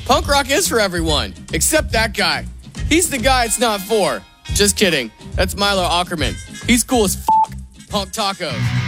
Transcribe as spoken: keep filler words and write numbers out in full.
Punk rock is for everyone, except that guy. He's the guy it's not for. Just kidding. That's Milo Ackerman. He's cool as f***. Punk tacos.